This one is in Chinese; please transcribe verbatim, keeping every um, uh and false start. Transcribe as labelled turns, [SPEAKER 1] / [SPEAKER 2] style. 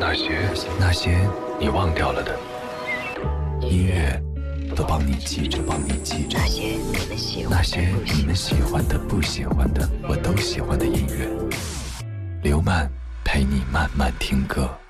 [SPEAKER 1] 那些那些你忘掉了的音乐，都帮你记着，帮你记着。
[SPEAKER 2] 那些你们喜欢
[SPEAKER 1] 那些你们喜欢的、不喜欢的，我都喜欢的音乐。刘曼陪你慢慢听歌。